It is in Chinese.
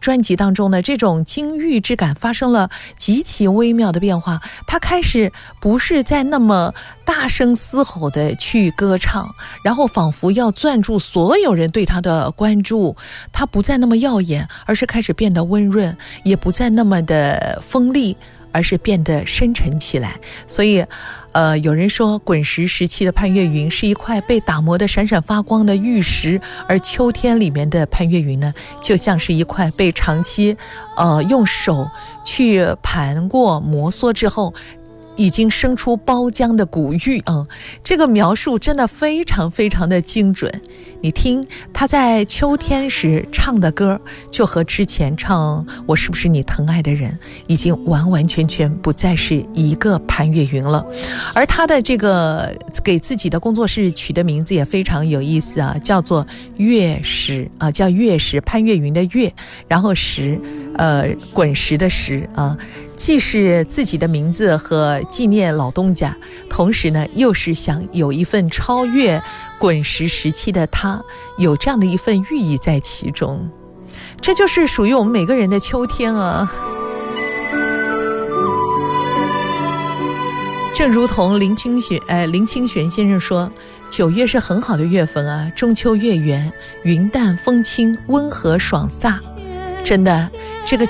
专辑当中呢，这种惊郁之感发生了极其微妙的变化。他开始不是在那么大声嘶吼的去歌唱，然后仿佛要攥住所有人对他的关注，他不再那么耀眼，而是开始变得温润，也不再那么的锋利，而是变得深沉起来。所以有人说滚石时期的潘越云是一块被打磨得闪闪发光的玉石，而秋天里面的潘越云呢，就像是一块被长期用手去盘过摩挲之后已经生出包浆的古玉这个描述真的非常非常的精准。你听他在秋天时唱的歌，就和之前唱我是不是你疼爱的人已经完完全全不再是一个潘越云了。而他的这个给自己的工作室取的名字也非常有意思叫做月石叫月石，潘越云的月，然后石滚石的石既是自己的名字和纪念老东家，同时呢又是想有一份超越滚石时期的他，有这样的一份寓意在其中。这就是属于我们每个人的秋天正如同林清玄先生说，9月是很好的月份中秋月圆，云淡风轻，温和爽飒。真的，这个